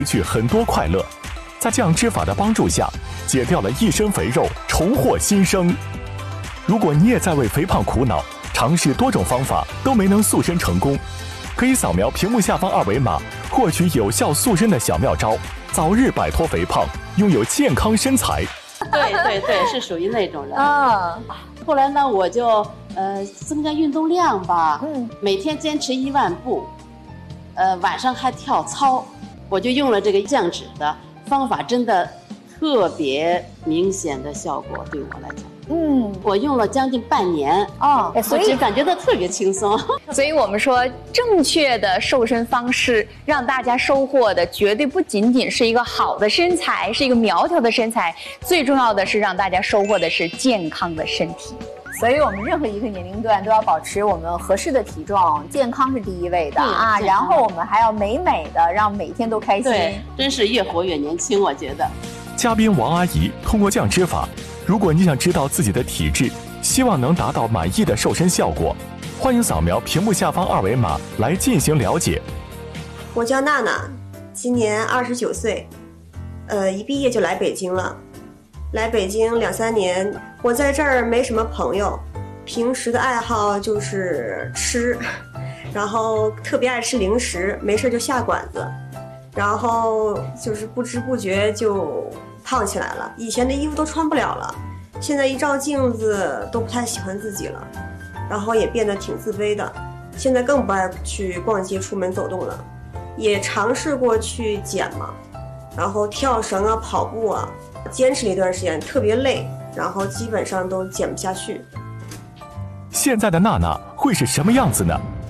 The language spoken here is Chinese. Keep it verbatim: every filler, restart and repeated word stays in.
去很多快乐。在降脂法的帮助下，解掉了一身肥肉，重获新生。如果你也在为肥胖苦恼，尝试多种方法都没能塑身成功，可以扫描屏幕下方二维码，获取有效塑身的小妙招，早日摆脱肥胖，拥有健康身材。 对对对，是属于那种人啊。后来呢，我就呃增加运动量吧，嗯，每天坚持一万步，呃晚上还跳操，我就用了这个降脂的方法，真的特别明显的效果，对我来讲。嗯，我用了将近半年哦， 所以感觉到特别轻松。 所以我们说，正确的瘦身方式，让大家收获的绝对不仅仅是一个好的身材，是一个苗条的身材，最重要的是让大家收获的是健康的身体。 所以我们任何一个年龄段都要保持我们合适的体重，健康是第一位的啊。然后我们还要美美的，让每天都开心。 对，真是越活越年轻，我觉得。 嘉宾王阿姨通过降脂法，如果你想知道自己的体质，希望能达到满意的瘦身效果，欢迎扫描屏幕下方二维码来进行了解。 我叫娜娜，今年二十九岁，呃，一毕业就来北京了。来北京两三年，我在这儿没什么朋友，平时的爱好就是吃，然后特别爱吃零食，没事就下馆子，然后就是不知不觉就胖起来了。以前的衣服都穿不了了，现在一照镜子都不太喜欢自己了，然后也变得挺自卑的。现在更不爱去逛街、出门走动了，也尝试过去减嘛，然后跳绳啊、跑步啊，坚持了一段时间，特别累，然后基本上都减不下去。 现在的娜娜会是什么样子呢？